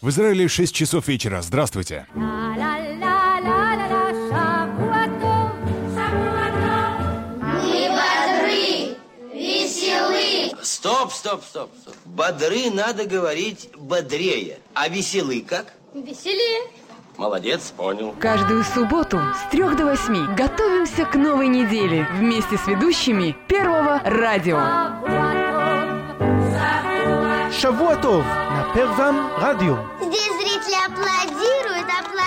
В Израиле 6 часов вечера. Здравствуйте. Стоп. Бодры надо говорить бодрее. А веселый как? Веселее. Молодец, понял. Каждую субботу с 3 до 8 готовимся к новой неделе вместе с ведущими Первого радио. Шавуа Тов на Первом радио. Здесь зрители аплодируют.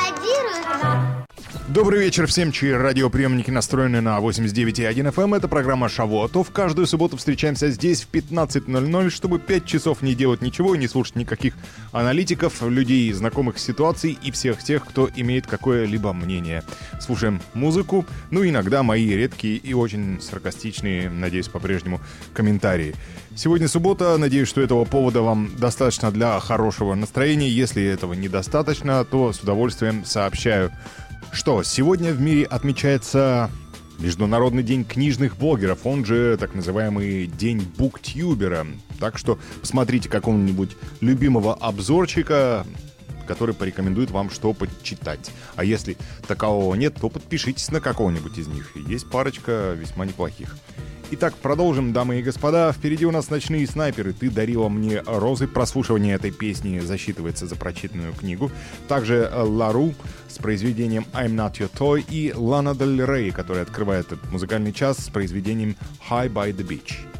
Добрый вечер всем, чьи радиоприемники настроены на 89,1 FM. Это программа «Шавуа Тов». Каждую субботу встречаемся здесь в 15:00, чтобы 5 часов не делать ничего и не слушать никаких аналитиков, людей, знакомых ситуаций и всех тех, кто имеет какое-либо мнение. Слушаем музыку, ну и иногда мои редкие и очень саркастичные, надеюсь, по-прежнему, комментарии. Сегодня суббота, надеюсь, что этого повода вам достаточно для хорошего настроения. Если этого недостаточно, то с удовольствием сообщаю, что сегодня в мире отмечается Международный день книжных блогеров, он же так называемый День буктюбера. Так что посмотрите какого-нибудь любимого обзорчика, который порекомендует вам что почитать. А если такового нет, то подпишитесь на какого-нибудь из них. Есть парочка весьма неплохих. Итак, продолжим, дамы и господа. Впереди у нас «Ночные снайперы». Ты дарила мне розы. Прослушивание этой песни засчитывается за прочитанную книгу. Также Лару с произведением «I'm Not Your Toy» и Лана Дель Рей, которая открывает этот музыкальный час с произведением «High by the Beach».